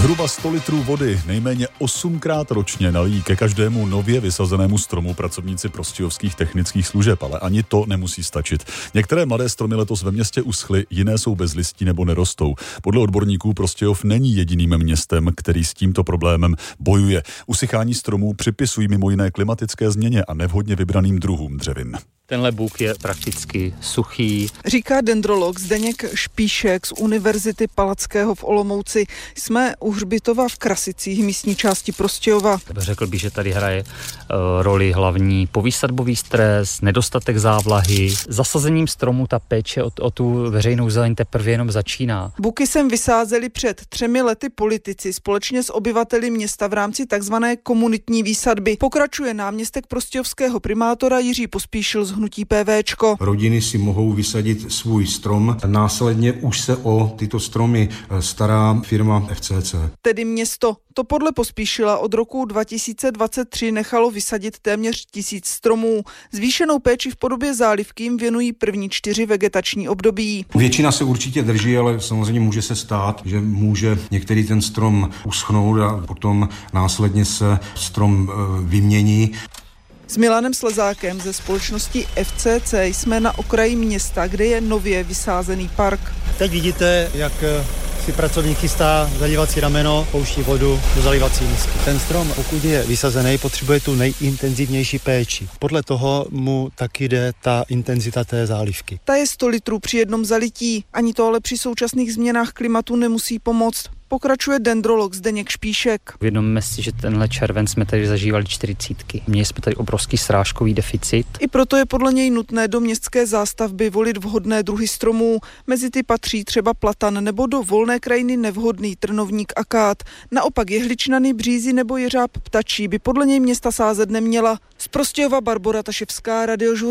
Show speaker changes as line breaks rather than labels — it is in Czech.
Zhruba 100 litrů vody nejméně 8krát ročně nalijí ke každému nově vysazenému stromu pracovníci prostějovských technických služeb, ale ani to nemusí stačit. Některé mladé stromy letos ve městě uschly, jiné jsou bez listí nebo nerostou. Podle odborníků Prostějov není jediným městem, který s tímto problémem bojuje. Usychání stromů připisují mimo jiné klimatické změně a nevhodně vybraným druhům dřevin.
Tenhle buk je prakticky suchý.
Říká dendrolog Zdeněk Špíšek z Univerzity Palackého v Olomouci. Jsme u hřbitova v Krasicích, místní části Prostějova.
Řekl bych, že tady hraje roli hlavní povýsadbový stres, nedostatek závlahy. Zasazením stromu ta péče o tu veřejnou zeleň teprve jenom začíná.
Buky sem vysázeli před 3 lety politici společně s obyvateli města v rámci takzvané komunitní výsadby. Pokračuje náměstek prostějovského primátora Jiří Pospíšil z hnutí PVčko.
Rodiny si mohou vysadit svůj strom, následně už se o tyto stromy stará firma FCC.
Tedy město. To podle Pospíšila od roku 2023 nechalo vysadit téměř 1000 stromů. Zvýšenou péči v podobě zálivky jim věnují první 4 vegetační období.
Většina se určitě drží, ale samozřejmě může se stát, že může některý ten strom uschnout a potom následně se strom vymění.
S Milanem Slezákem ze společnosti FCC jsme na okraji města, kde je nově vysázený park.
Teď vidíte, jak si pracovník chystá zalívací rameno, pouští vodu do zalívací misky. Ten strom, pokud je vysazený, potřebuje tu nejintenzivnější péči. Podle toho mu taky jde ta intenzita té zálivky.
Ta je 100 litrů při jednom zalití. Ani to ale při současných změnách klimatu nemusí pomoct. Pokračuje dendrolog Zdeněk Špíšek.
Uvědomme si, že tenhle červen jsme tady zažívali 40. Měli jsme tady obrovský srážkový deficit.
I proto je podle něj nutné do městské zástavby volit vhodné druhy stromů. Mezi ty patří třeba platan nebo do volné krajiny nevhodný trnovník akát. Naopak jehličnany, břízy nebo jeřáb ptačí by podle něj města sázet neměla. Z Prostějova Barbora Taševská, Radiožur.